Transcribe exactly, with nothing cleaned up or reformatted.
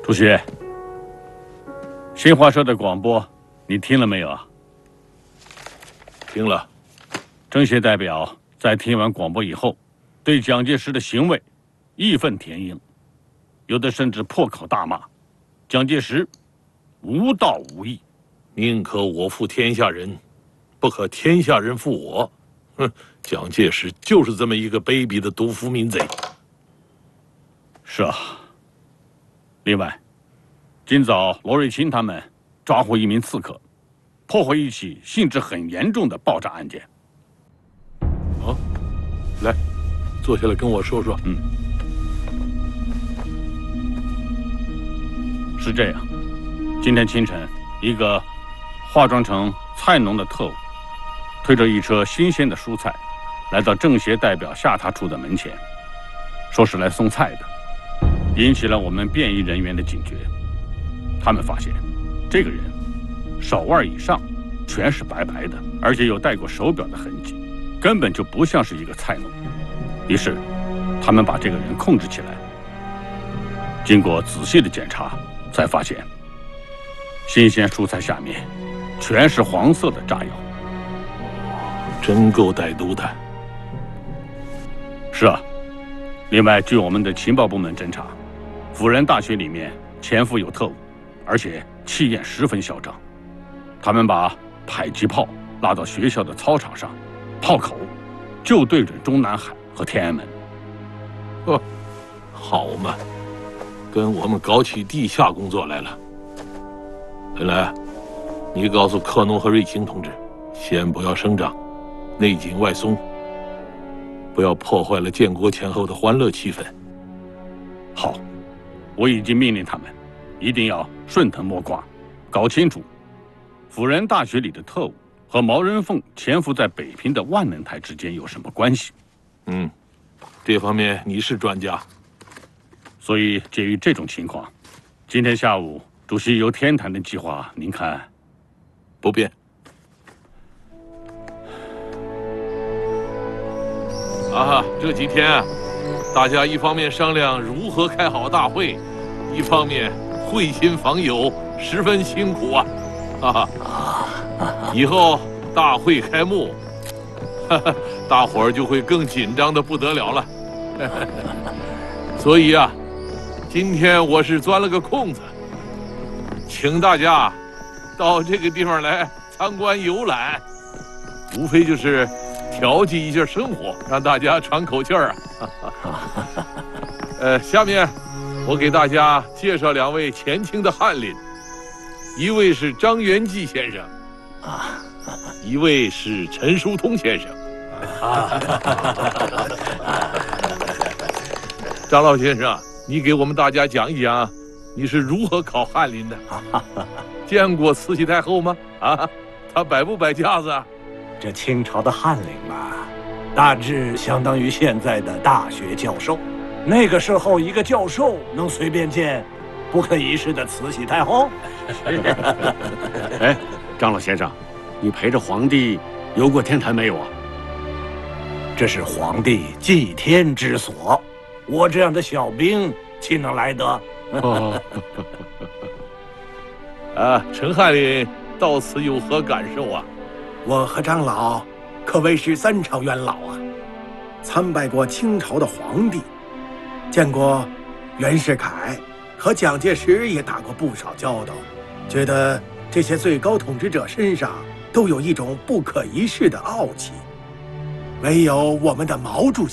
主席，新华社的广播你听了没有啊？ 听了。 政协代表在听完广播以后，对蒋介石的行为义愤填膺，有的甚至破口大骂蒋介石无道无义。 宁可我负天下人，不可天下人负我。哼，蒋介石就是这么一个卑鄙的毒夫民贼。 是啊。另外，今早罗瑞卿他们抓获一名刺客，破获一起性质很严重的爆炸案件。 啊，来，坐下来跟我说说。 嗯，是这样，今天清晨，一个化妆成菜农的特务，推着一车新鲜的蔬菜，来到政协代表下榻处的门前，说是来送菜的，引起了我们便衣人员的警觉。他们发现，这个人手腕以上全是白白的，而且有戴过手表的痕迹，根本就不像是一个菜农。于是，他们把这个人控制起来。经过仔细的检查，才发现，新鲜蔬菜下面全是黄色的炸药。 真够歹毒的。 是啊。另外，据我们的情报部门侦查，辅仁大学里面潜伏有特务，而且气焰十分嚣张。他们把迫击炮拉到学校的操场上，炮口就对准中南海和天安门。 哦，好嘛，跟我们搞起地下工作来了。本来，你告诉克农和瑞卿同志，先不要声张，内紧外松，不要破坏了建国前后的欢乐气氛。 好，我已经命令他们，一定要顺藤摸瓜，搞清楚辅仁大学里的特务和毛人凤潜伏在北平的万能台之间有什么关系。 嗯，这方面你是专家。 所以鉴于这种情况，今天下午主席游天坛的计划，您看？ 不变。啊，这几天啊，大家一方面商量如何开好大会，一方面会心访友，十分辛苦啊！哈哈，以后大会开幕，哈哈，大伙儿就会更紧张的不得了了。所以啊，今天我是钻了个空子，请大家到这个地方来参观游览，无非就是调剂一下生活，让大家喘口气儿啊。呃，下面我给大家介绍两位前清的翰林，一位是张元济先生，啊，一位是陈叔通先生。啊，张老先生，你给我们大家讲一讲，你是如何考翰林的？见过慈禧太后吗？啊，她摆不摆架子啊？ 这清朝的翰林嘛，大致相当于现在的大学教授。那个时候，一个教授能随便见不可一世的慈禧太后？ 哎，张老先生，你陪着皇帝游过天坛没有啊？ 这是皇帝祭天之所，我这样的小兵岂能来得？ 哦、 啊，陈翰林到此有何感受啊？ 我和张老可谓是三朝元老啊，参拜过清朝的皇帝，见过袁世凯，和蒋介石也打过不少交道，觉得这些最高统治者身上都有一种不可一世的傲气，唯有我们的毛主席